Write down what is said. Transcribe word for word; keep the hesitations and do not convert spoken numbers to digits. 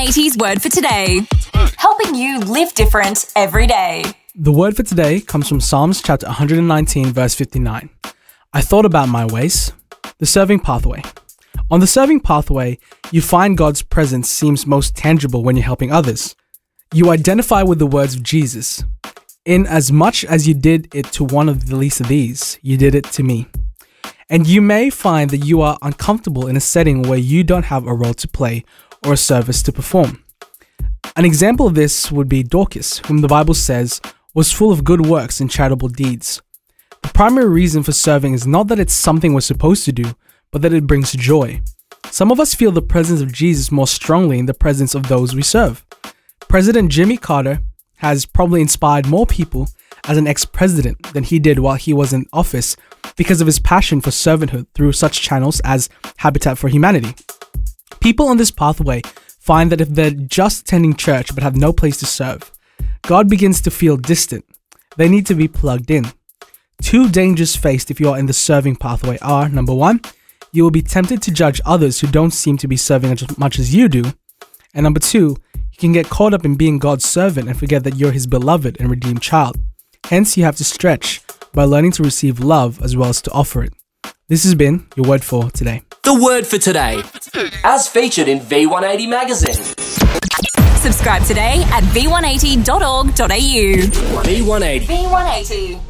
eighty's Word for Today, helping you live different every day. The word for today comes from Psalms chapter one hundred nineteen, verse fifty-nine. I thought about my ways. The serving pathway. On the serving pathway, you find God's presence seems most tangible when you're helping others. You identify with the words of Jesus. In as much as you did it to one of the least of these, you did it to me. And you may find that you are uncomfortable in a setting where you don't have a role to play or a service to perform. An example of this would be Dorcas, whom the Bible says was full of good works and charitable deeds. The primary reason for serving is not that it's something we're supposed to do, but that it brings joy. Some of us feel the presence of Jesus more strongly in the presence of those we serve. President Jimmy Carter has probably inspired more people as an ex-president than he did while he was in office because of his passion for servanthood through such channels as Habitat for Humanity. People on this pathway find that if they're just attending church but have no place to serve, God begins to feel distant. They need to be plugged in. Two dangers faced if you are in the serving pathway are, number one, you will be tempted to judge others who don't seem to be serving as much as you do, and number two, you can get caught up in being God's servant and forget that you're his beloved and redeemed child. Hence, you have to stretch by learning to receive love as well as to offer it. This has been your Word for Today. The Word for Today, as featured in V one eighty magazine. Subscribe today at v one eighty dot org dot a u. V one eighty. V one eighty.